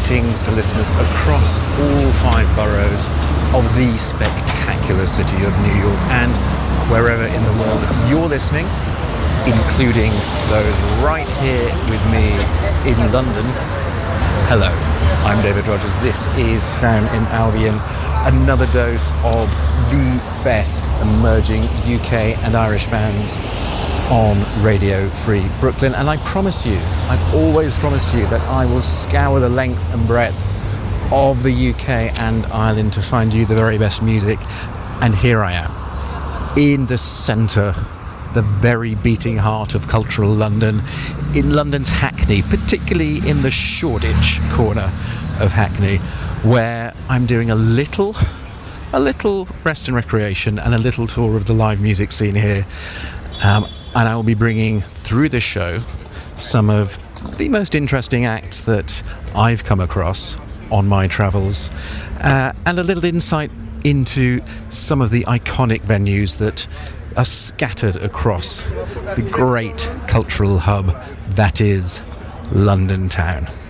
greetings to listeners across all 5 boroughs of the spectacular city of New York and wherever in the world you're listening, including those right here with me in London. Hello, I'm David Rogers. This is Down in Albion, another dose of the best emerging UK and Irish bands on Radio Free Brooklyn. And I promise you, I've always promised you that I will scour the length and breadth of the UK and Ireland to find you the very best music. And here I am, in the centre, the very beating heart of cultural London, in London's Hackney, particularly in the Shoreditch corner of Hackney, where I'm doing a little rest and recreation and a little tour of the live music scene here. And I will be bringing through this show some of the most interesting acts that I've come across on my travels, and a little insight into some of the iconic venues that are scattered across the great cultural hub that is London town.